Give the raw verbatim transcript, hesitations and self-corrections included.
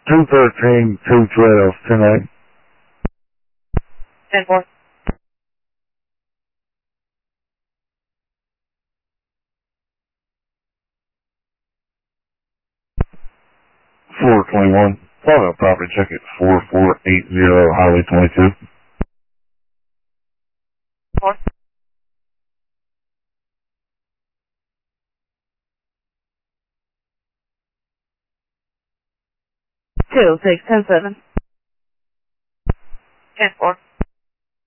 two thirteen, two twelve, ten eight. ten four. four twenty-one. Follow up property check at four four eight zero Highway twenty-two. Four. Two six ten seven. ten four.